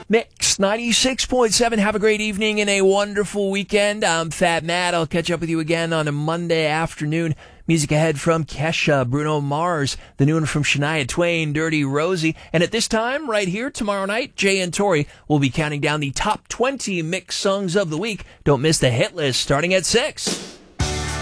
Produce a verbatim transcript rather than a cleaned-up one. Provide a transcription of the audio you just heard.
Mix ninety-six point seven. Have a great evening and a wonderful weekend. I'm Fat Matt. I'll catch up with you again on a Monday afternoon. Music ahead from Kesha, Bruno Mars, the new one from Shania Twain, Dirty Rosie. And at this time, right here, tomorrow night, Jay and Tori will be counting down the top twenty mix songs of the week. Don't miss the hit list starting at six.